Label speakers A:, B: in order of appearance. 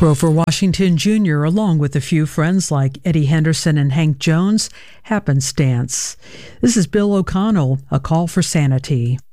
A: Grover Washington Jr., along with a few friends like Eddie Henderson and Hank Jones, happenstance. This is Bill O'Connell, A Call for Sanity.